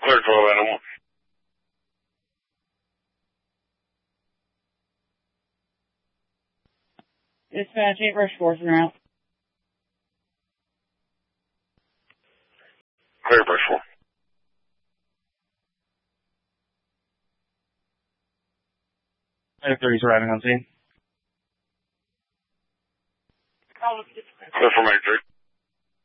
Clear 12 animal. Dispatch 8 rush force en route. Clear brush 4. Clear 30's arriving on scene. Clear for Matrix.